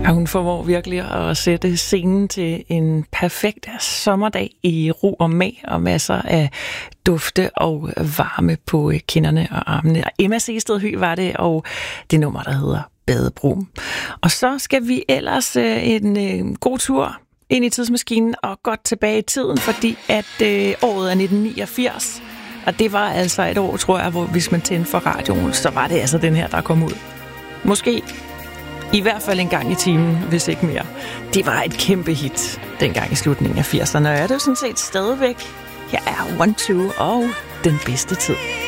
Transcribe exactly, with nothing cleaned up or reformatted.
Og hun formår virkelig at sætte scenen til en perfekt sommerdag i ro og mag og masser af dufte og varme på kinderne og armene. Og Emma Seested Høgh var det, og det nummer, der hedder Badebro. Og så skal vi ellers en, en god tur ind i tidsmaskinen og godt tilbage i tiden, fordi at øh, året er nitten niogfirs, og det var altså et år, tror jeg, hvor hvis man tændte for radioen, så var det altså den her, der kom ud. Måske i hvert fald en gang i timen, hvis ikke mere. Det var et kæmpe hit dengang i slutningen af firserne, og er det jo sådan set stadigvæk. Her er One Two og Den Bedste Tid.